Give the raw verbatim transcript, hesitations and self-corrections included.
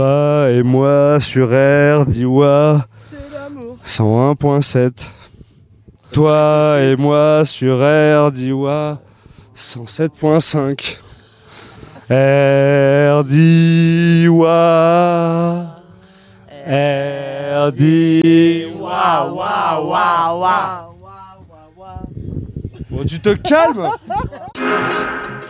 Toi et moi sur R, dis-moi. C'est l'amour. cent un point sept. Toi et moi sur R, dis-moi. cent sept point cinq. R, dis-moi. R, dis-moi. Waouh, waouh, waouh, waouh. Bon, tu te calmes.